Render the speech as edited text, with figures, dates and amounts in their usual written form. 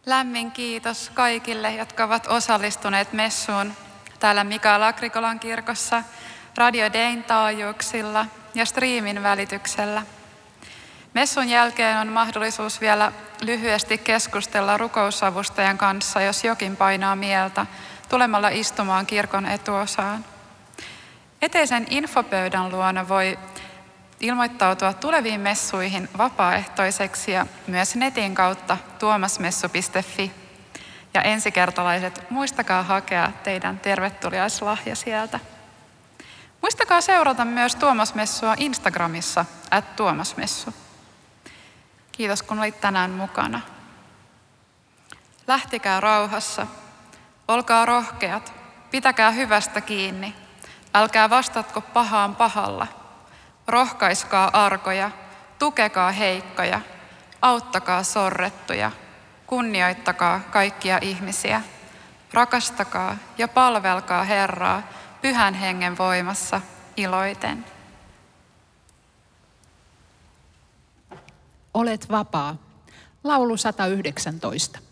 Lämmin kiitos kaikille, jotka ovat osallistuneet messuun täällä Mikael Agrikolan kirkossa, Radio Dayn taajuuksilla ja striimin välityksellä. Messun jälkeen on mahdollisuus vielä lyhyesti keskustella rukousavustajan kanssa, jos jokin painaa mieltä, tulemalla istumaan kirkon etuosaan. Eteisen infopöydän luona voi ilmoittautua tuleviin messuihin vapaaehtoiseksi ja myös netin kautta tuomasmessu.fi. Ja ensikertalaiset, muistakaa hakea teidän tervetuliaislahja sieltä. Muistakaa seurata myös Tuomasmessua Instagramissa @tuomasmessu. Kiitos kun olit tänään mukana. Lähtikää rauhassa, olkaa rohkeat, pitäkää hyvästä kiinni, älkää vastatko pahaan pahalla. Rohkaiskaa arkoja, tukekaa heikkoja, auttakaa sorrettuja, kunnioittakaa kaikkia ihmisiä. Rakastakaa ja palvelkaa Herraa Pyhän Hengen voimassa iloiten. Olet vapaa. Laulu 119.